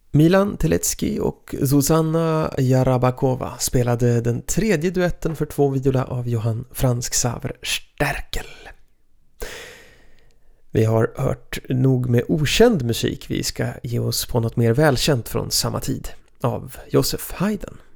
Milan Telecki och Zuzanna Jarabakova spelade den tredje duetten för 2 viola av Johann Franz Xaver Sterkel. Vi har hört nog med okänd musik. Vi ska ge oss på något mer välkänt från samma tid av Joseph Haydn.